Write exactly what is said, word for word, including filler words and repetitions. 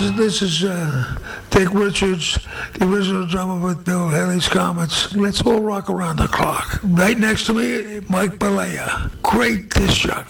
is, this is uh, Dick Richards, the original drummer with Bill Haley's Comets. Let's all rock around the clock. Right next to me, Mike Balea. Great disc jockey.